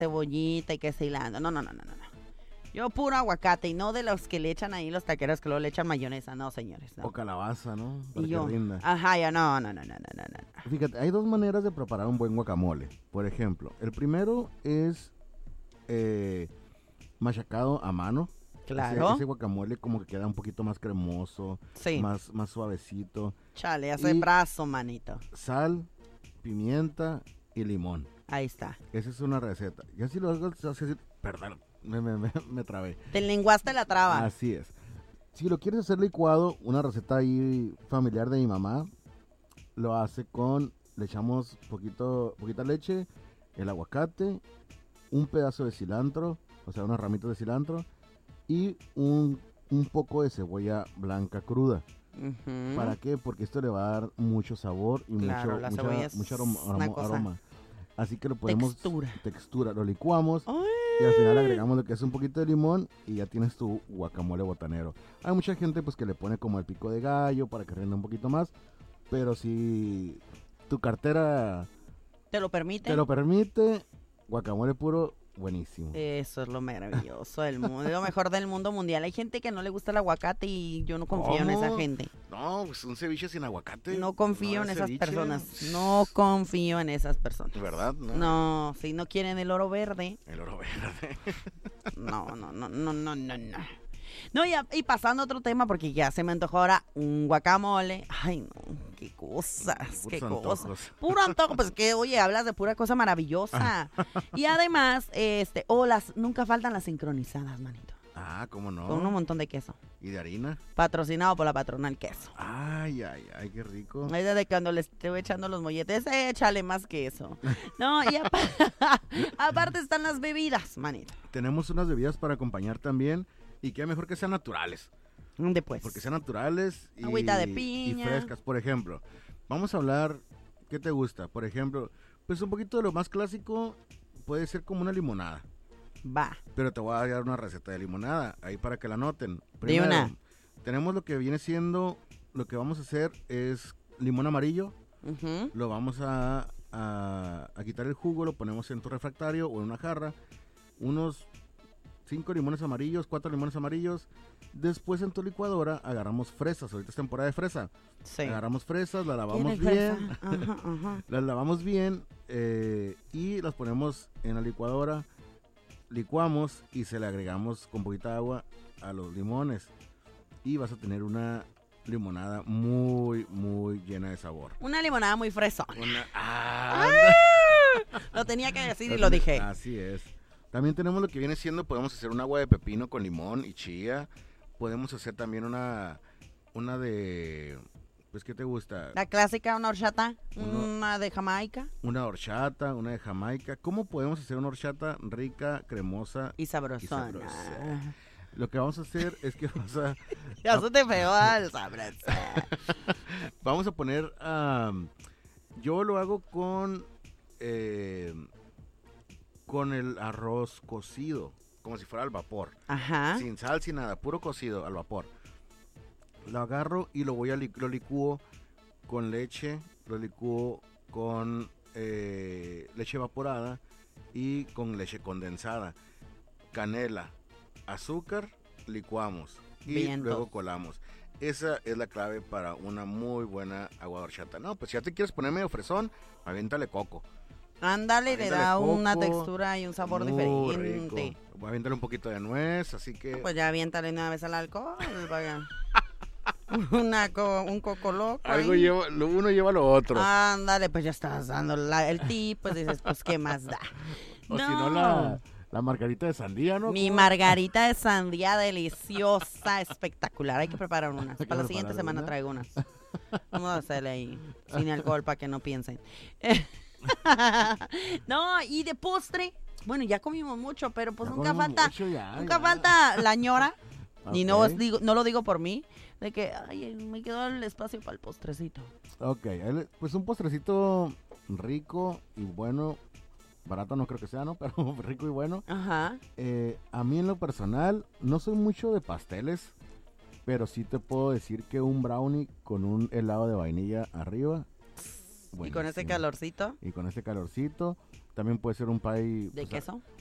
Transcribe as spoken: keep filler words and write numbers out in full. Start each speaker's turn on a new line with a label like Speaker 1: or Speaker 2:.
Speaker 1: cebollita y que cilantro. No, no, no, no, no. Yo puro aguacate y no de los que le echan ahí los taqueros que luego le echan mayonesa. No, señores. No.
Speaker 2: O calabaza, ¿no? Para
Speaker 1: Y
Speaker 2: que
Speaker 1: yo,
Speaker 2: rinda.
Speaker 1: ajá, ya no, no, no, no, no, no, no.
Speaker 2: Fíjate, hay dos maneras de preparar un buen guacamole. Por ejemplo, el primero es eh, machacado a mano.
Speaker 1: Claro.
Speaker 2: Ese, ese guacamole como que queda un poquito más cremoso,
Speaker 1: Sí.
Speaker 2: más, más suavecito.
Speaker 1: Chale, hace
Speaker 2: Y-
Speaker 1: brazo, manito.
Speaker 2: Sal, pimienta y limón.
Speaker 1: Ahí está.
Speaker 2: Esa es una receta. Ya si lo hago, se hace así- perdón, me, me, me, me trabé.
Speaker 1: Te lenguaste la traba.
Speaker 2: Así es. Si lo quieres hacer licuado, una receta ahí familiar de mi mamá, lo hace con, le echamos poquito, poquita leche, el aguacate, un pedazo de cilantro, o sea, unas ramitas de cilantro, y un, un poco de cebolla blanca cruda.
Speaker 1: Ujú.
Speaker 2: ¿Para qué? Porque esto le va a dar mucho sabor y
Speaker 1: Claro,
Speaker 2: mucho,
Speaker 1: la
Speaker 2: mucha,
Speaker 1: cebolla es
Speaker 2: mucho aroma,
Speaker 1: una
Speaker 2: aroma-
Speaker 1: cosa-
Speaker 2: aroma. Así que lo podemos...
Speaker 1: Textura.
Speaker 2: Textura. Lo licuamos
Speaker 1: Ay.
Speaker 2: y al final agregamos lo que es un poquito de limón y ya tienes tu guacamole botanero. Hay mucha gente pues que le pone como el pico de gallo para que rinda un poquito más, pero si tu cartera
Speaker 1: ¿Te lo permite?
Speaker 2: te lo permite, guacamole puro, buenísimo.
Speaker 1: Eso es lo maravilloso del mundo, lo mejor del mundo mundial. Hay gente que no le gusta el aguacate y yo no confío en esa
Speaker 2: ¿Cómo?
Speaker 1: gente.
Speaker 2: No, pues un ceviche sin aguacate.
Speaker 1: No confío
Speaker 2: no
Speaker 1: en
Speaker 2: es
Speaker 1: esas
Speaker 2: ceviche.
Speaker 1: personas. No confío en esas personas.
Speaker 2: ¿Verdad? No.
Speaker 1: No, si no quieren el oro verde.
Speaker 2: El oro verde.
Speaker 1: No, no, no, no, no, no, no. No, y, a- y pasando a otro tema, porque ya se me antojó ahora un guacamole. Ay, no, qué cosas, qué
Speaker 2: Puros
Speaker 1: cosas.
Speaker 2: antojos.
Speaker 1: Puro antojo, pues que, oye, hablas de pura cosa maravillosa. Y además, este, o las, nunca faltan las sincronizadas, manito.
Speaker 2: Ah, ¿cómo no?
Speaker 1: Con un montón de queso.
Speaker 2: ¿Y de harina?
Speaker 1: Patrocinado por la patronal queso.
Speaker 2: Ay, ay, ay, qué rico.
Speaker 1: Ahí desde cuando le estoy echando los molletes, échale más queso. No, y apa- aparte están las bebidas, manito.
Speaker 2: Tenemos unas bebidas para acompañar también y qué mejor que sean naturales.
Speaker 1: ¿Dónde pues?
Speaker 2: Porque sean naturales y,
Speaker 1: Agüita de
Speaker 2: y
Speaker 1: piña.
Speaker 2: frescas. Por ejemplo, vamos a hablar, ¿qué te gusta? Por ejemplo, pues un poquito de lo más clásico puede ser como una limonada.
Speaker 1: Va.
Speaker 2: Pero te voy a dar una receta de limonada, ahí para que la noten.
Speaker 1: De una.
Speaker 2: Tenemos lo que viene siendo, lo que vamos a hacer es limón amarillo,
Speaker 1: Ujú.
Speaker 2: lo vamos a, a, a quitar el jugo, lo ponemos en tu refractario o en una jarra, unos cinco limones amarillos, cuatro limones amarillos, después en tu licuadora agarramos fresas, ahorita es temporada de fresa,
Speaker 1: Sí.
Speaker 2: agarramos fresas, las lavamos
Speaker 1: ¿Quieres
Speaker 2: bien,
Speaker 1: fresa? Ajá, ajá.
Speaker 2: las lavamos bien eh, y las ponemos en la licuadora, licuamos y se le agregamos con poquita agua a los limones y vas a tener una limonada muy, muy llena de sabor.
Speaker 1: Una limonada muy fresón.
Speaker 2: Una... ¡Ah!
Speaker 1: Lo tenía que decir y lo dije.
Speaker 2: Así es. También tenemos lo que viene siendo, podemos hacer un agua de pepino con limón y chía. Podemos hacer también una, una de, pues, ¿qué te gusta?
Speaker 1: La clásica, una horchata,
Speaker 2: Uno-
Speaker 1: una de Jamaica
Speaker 2: Una horchata, una de Jamaica. ¿Cómo podemos hacer una horchata rica, cremosa?
Speaker 1: y sabrosona.
Speaker 2: sabrosa. Lo que vamos a hacer es que vamos a,
Speaker 1: Ya se te pegó al sabroso.
Speaker 2: vamos a poner, am, yo lo hago con, eh, con el arroz cocido, como si fuera al vapor.
Speaker 1: Ajá.
Speaker 2: Sin sal, sin nada, puro cocido al vapor. Lo agarro y lo voy a li- lo licúo con leche, lo licúo con eh, leche evaporada y con leche condensada, canela, azúcar, licuamos y
Speaker 1: Vientos.
Speaker 2: luego colamos. Esa es la clave para una muy buena agua de horchata. No, pues si ya te quieres poner medio fresón, aviéntale coco.
Speaker 1: Ándale, le
Speaker 2: Aviéntale
Speaker 1: da una
Speaker 2: coco,
Speaker 1: textura y un sabor
Speaker 2: muy
Speaker 1: diferente.
Speaker 2: rico. Aviéntale un poquito de nuez, así que...
Speaker 1: Pues ya aviéntale una vez al alcohol, vaya. Una co- un coco loco.
Speaker 2: Algo
Speaker 1: ahí.
Speaker 2: lleva, lo uno lleva lo otro.
Speaker 1: Ándale, pues ya estás dando la- el tip, pues dices, pues qué más da.
Speaker 2: o si no, la, la margarita de sandía, ¿no?
Speaker 1: Mi
Speaker 2: ¿Cómo?
Speaker 1: margarita de sandía deliciosa, espectacular. Hay que preparar unas.
Speaker 2: Hay que
Speaker 1: Para la siguiente
Speaker 2: preparar
Speaker 1: semana
Speaker 2: una.
Speaker 1: traigo unas. Vamos a hacerle ahí, sin alcohol, para que no piensen. No, y de postre, bueno, ya comimos mucho, pero pues
Speaker 2: Ya
Speaker 1: nunca
Speaker 2: comimos
Speaker 1: falta,
Speaker 2: mucho ya,
Speaker 1: nunca
Speaker 2: ya.
Speaker 1: falta la ñora. Y no,
Speaker 2: Ok.
Speaker 1: os digo, no lo digo por mí, de que, ay, me quedó el espacio para el postrecito.
Speaker 2: Ok, ahí le- pues un postrecito rico y bueno, barato no creo que sea, ¿no? Pero rico y bueno.
Speaker 1: Ajá.
Speaker 2: Eh, a mí en lo personal, no soy mucho de pasteles, pero sí te puedo decir que un brownie con un helado de vainilla arriba.
Speaker 1: Y con ese
Speaker 2: buenísimo.
Speaker 1: calorcito.
Speaker 2: Y con ese calorcito, también puede ser un pie...
Speaker 1: ¿De
Speaker 2: o sea,
Speaker 1: queso?